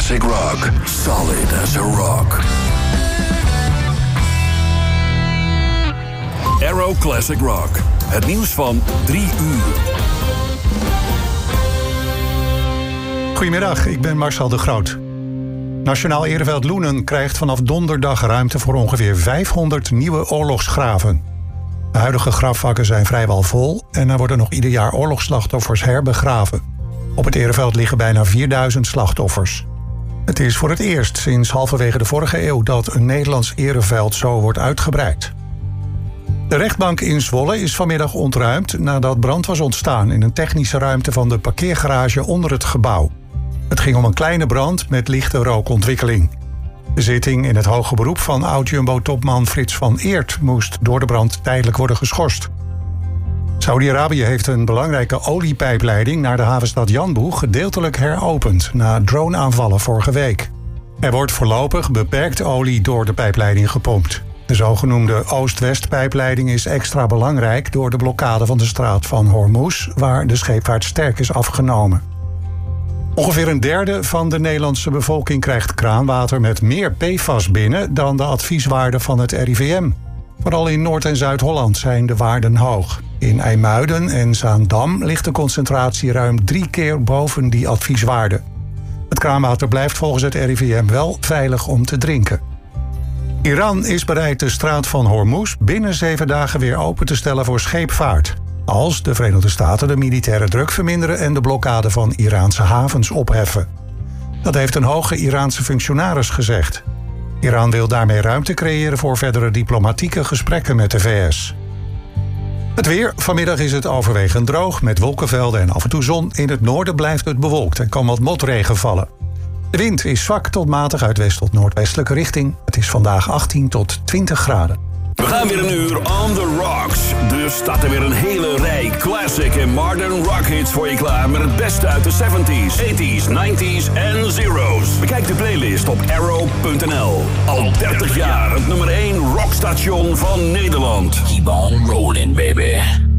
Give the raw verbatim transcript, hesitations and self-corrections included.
classic rock. Solid as a rock. Aero Classic Rock. Het nieuws van drie uur. Goedemiddag, ik ben Marcel de Groot. Nationaal Ereveld Loenen krijgt vanaf donderdag ruimte voor ongeveer vijfhonderd nieuwe oorlogsgraven. De huidige grafvakken zijn vrijwel vol en er worden nog ieder jaar oorlogsslachtoffers herbegraven. Op het Ereveld liggen bijna vierduizend slachtoffers. Het is voor het eerst sinds halverwege de vorige eeuw dat een Nederlands ereveld zo wordt uitgebreid. De rechtbank in Zwolle is vanmiddag ontruimd nadat brand was ontstaan in een technische ruimte van de parkeergarage onder het gebouw. Het ging om een kleine brand met lichte rookontwikkeling. De zitting in het hoge beroep van oud-Jumbo-topman Frits van Eert moest door de brand tijdelijk worden geschorst. Saudi-Arabië heeft een belangrijke oliepijpleiding naar de havenstad Yanbu gedeeltelijk heropend na droneaanvallen vorige week. Er wordt voorlopig beperkt olie door de pijpleiding gepompt. De zogenoemde Oost-West-pijpleiding is extra belangrijk door de blokkade van de straat van Hormuz, waar de scheepvaart sterk is afgenomen. Ongeveer een derde van de Nederlandse bevolking krijgt kraanwater met meer P F A S binnen dan de advieswaarden van het R I V M. Vooral in Noord- en Zuid-Holland zijn de waarden hoog. In IJmuiden en Zaandam ligt de concentratie ruim drie keer boven die advieswaarde. Het kraanwater blijft volgens het R I V M wel veilig om te drinken. Iran is bereid de straat van Hormuz binnen zeven dagen weer open te stellen voor scheepvaart, als de Verenigde Staten de militaire druk verminderen en de blokkade van Iraanse havens opheffen. Dat heeft een hoge Iraanse functionaris gezegd. Iran wil daarmee ruimte creëren voor verdere diplomatieke gesprekken met de V S. Het weer. Vanmiddag is het overwegend droog met wolkenvelden en af en toe zon. In het noorden blijft het bewolkt en kan wat motregen vallen. De wind is zwak tot matig uit west tot noordwestelijke richting. Het is vandaag achttien tot twintig graden. We gaan weer een uur on the rocks. Dus staat er weer een hele rij classic en modern rock hits voor je klaar. Met het beste uit de zeventies, tachtiger, negentiger en zero's. Bekijk de playlist op arrow punt n l. Al dertig jaar het nummer één rockstation van Nederland. Keep on rolling, baby.